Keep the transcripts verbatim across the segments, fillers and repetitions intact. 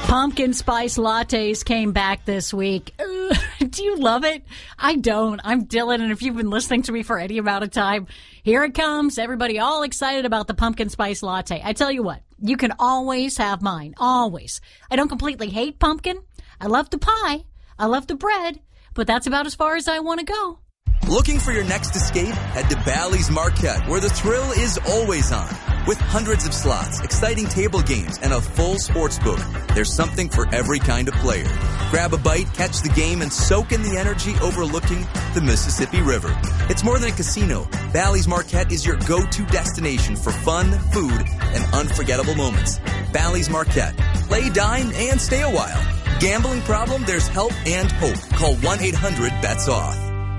Pumpkin spice lattes came back this week. Ugh, do you love it? I don't. I'm Dylan, and if you've been listening to me for any amount of time, here it comes. Everybody all excited about the pumpkin spice latte. I tell you what, you can always have mine. Always. I don't completely hate pumpkin. I love the pie. I love the bread. But that's about as far as I want to go. Looking for your next escape? Head to Bally's Marquette, where the thrill is always on. With hundreds of slots, exciting table games, and a full sports book, there's something for every kind of player. Grab a bite, catch the game, and soak in the energy overlooking the Mississippi River. It's more than a casino. Bally's Marquette is your go-to destination for fun, food, and unforgettable moments. Bally's Marquette. Play, dine, and stay a while. Gambling problem? There's help and hope. Call one eight hundred bets off.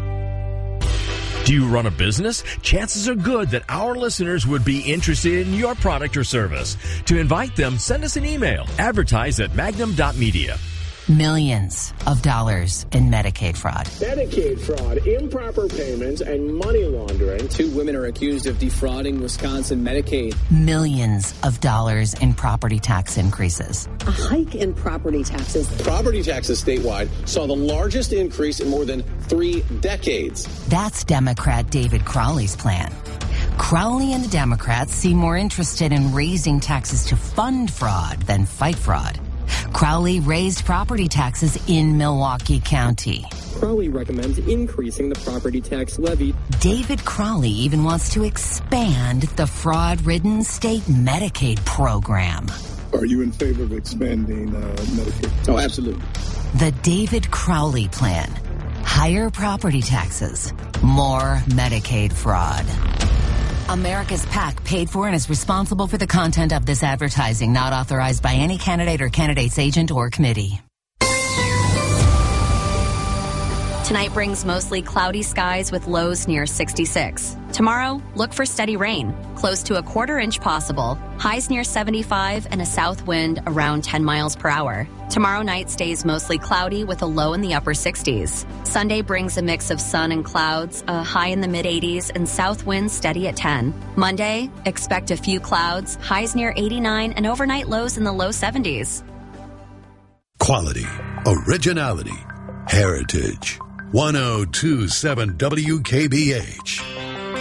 Do you run a business? Chances are good that our listeners would be interested in your product or service. To invite them, send us an email. Advertise at magnum dot media. Millions of dollars in Medicaid fraud. Medicaid fraud, improper payments, and money laundering. Two women are accused of defrauding Wisconsin Medicaid. Millions of dollars in property tax increases. A hike in property taxes. Property taxes statewide saw the largest increase in more than three decades. That's Democrat David Crowley's plan. Crowley and the Democrats seem more interested in raising taxes to fund fraud than fight fraud. Crowley raised property taxes in Milwaukee County. Crowley recommends increasing the property tax levy. David Crowley even wants to expand the fraud-ridden state Medicaid program. Are you in favor of expanding uh, Medicaid? Oh, absolutely. The David Crowley plan. Higher property taxes. More Medicaid fraud. America's PAC paid for and is responsible for the content of this advertising, not authorized by any candidate or candidate's agent or committee. Tonight brings mostly cloudy skies with lows near sixty-six. Tomorrow, look for steady rain, close to a quarter inch possible, highs near seventy-five, and a south wind around ten miles per hour. Tomorrow night stays mostly cloudy with a low in the upper sixties. Sunday brings a mix of sun and clouds, a high in the mid eighties, and south winds steady at ten. Monday, expect a few clouds, highs near eighty-nine, and overnight lows in the low seventies. Quality, originality, heritage. one oh two point seven W K B H.